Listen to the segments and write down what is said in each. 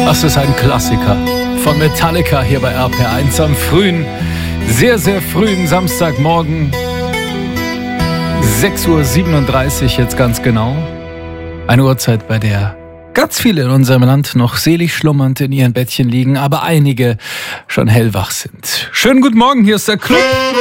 Das ist ein Klassiker von Metallica hier bei RPR1 am frühen, sehr, sehr frühen Samstagmorgen. 6:37 Uhr jetzt ganz genau. Eine Uhrzeit, bei der ganz viele in unserem Land noch selig schlummernd in ihren Bettchen liegen, aber einige schon hellwach sind. Schönen guten Morgen, hier ist der Club.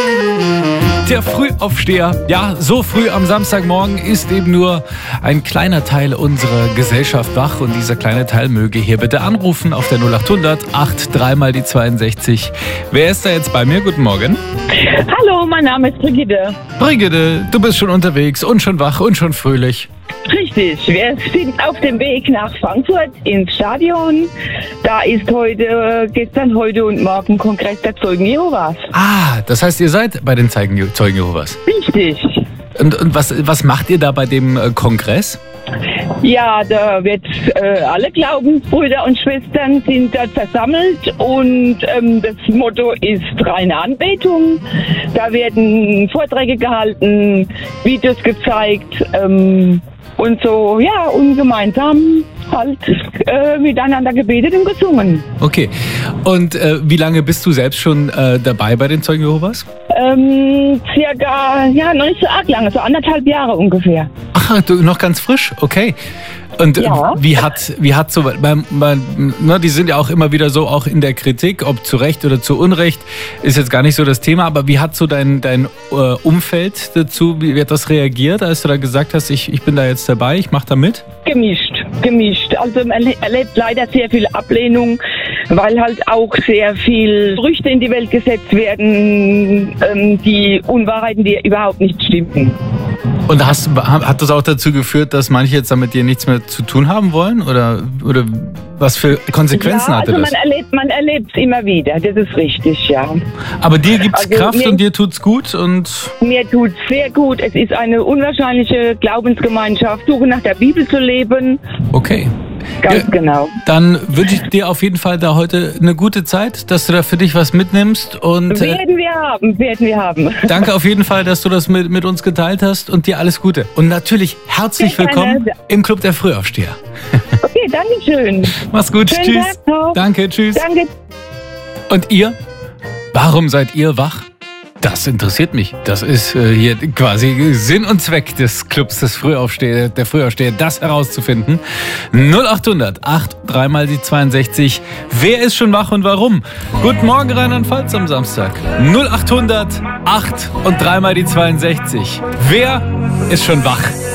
Der Frühaufsteher. Ja, so früh am Samstagmorgen ist eben nur ein kleiner Teil unserer Gesellschaft wach. Und dieser kleine Teil möge hier bitte anrufen auf der 0800 83 mal die 62. Wer ist da jetzt bei mir? Guten Morgen. Hallo, mein Name ist Brigitte. Brigitte, du bist schon unterwegs und schon wach und schon fröhlich. Richtig, wir sind auf dem Weg nach Frankfurt ins Stadion. Da ist gestern, heute und morgen Kongress der Zeugen Jehovas. Ah, das heißt, ihr seid bei den Zeugen Jehovas. Richtig. Und was macht ihr da bei dem Kongress? Ja, da wird alle Glaubensbrüder und Schwestern sind dort versammelt und das Motto ist reine Anbetung. Da werden Vorträge gehalten, Videos gezeigt und so, ja, und gemeinsam halt miteinander gebetet und gesungen. Okay. Und wie lange bist du selbst schon dabei bei den Zeugen Jehovas? Circa, ja, noch nicht so arg lange, so 1,5 Jahre ungefähr. Ach, du noch ganz frisch? Okay. Und ja. wie hat so, die sind ja auch immer wieder so auch in der Kritik, ob zu Recht oder zu Unrecht, ist jetzt gar nicht so das Thema, aber wie hat so dein Umfeld dazu, wie hat das reagiert, als du da gesagt hast, ich bin da jetzt dabei, ich mache da mit? Gemischt. Also man erlebt leider sehr viel Ablehnung, weil halt auch sehr viel Gerüchte in die Welt gesetzt werden, die Unwahrheiten, die überhaupt nicht stimmen. Und hat das auch dazu geführt, dass manche jetzt damit dir nichts mehr zu tun haben wollen? Oder was für Konsequenzen hatte das? Man erlebt es immer wieder, das ist richtig, ja. Aber dir gibt es Kraft und dir tut's gut? Und mir tut's sehr gut. Es ist eine unwahrscheinliche Glaubensgemeinschaft, Suche nach der Bibel zu leben. Okay. Ganz genau. Dann wünsche ich dir auf jeden Fall da heute eine gute Zeit, dass du da für dich was mitnimmst. Und werden wir haben. Danke auf jeden Fall, dass du das mit uns geteilt hast und dir alles Gute. Und natürlich herzlich willkommen im Club der Frühaufsteher. Okay, danke schön. Mach's gut. Schönen Tschüss. Tag noch. Danke, tschüss. Danke. Und ihr? Warum seid ihr wach? Das interessiert mich. Das ist hier quasi Sinn und Zweck des Clubs der Frühaufsteher, das herauszufinden. 0800 83 mal die 62. Wer ist schon wach und warum? Guten Morgen, Rheinland-Pfalz am Samstag. 0800 83 mal die 62. Wer ist schon wach?